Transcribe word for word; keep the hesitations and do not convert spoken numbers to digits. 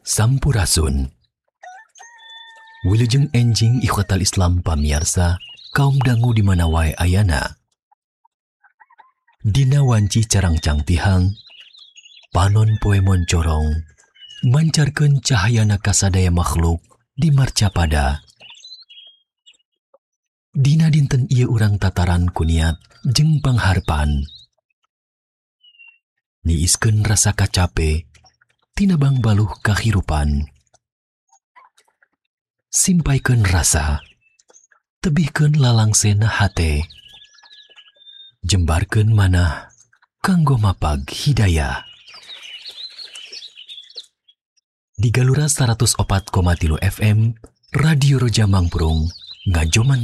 Sampurasun. Wilujeng enjing ikhwatal Islam pamiarsa, kaum dangu di mana wae ayana. Dina wanci carang cangtihang, panon poe moncorong, mancarkeun cahayana kasadaya makhluk di marcapada. Dina dinten ieu urang tataran kuniat jeung pangharpan. Niiskeun rasa kacape, tinabang baluh kahirupan. Simpaikeun rasa, tebihkeun lalangsena hate. Jembarkeun manah, kanggo mapag hidayah. Di Galura seratus opat koma tilu F M, Radio Roja Mangpurung, ngajoman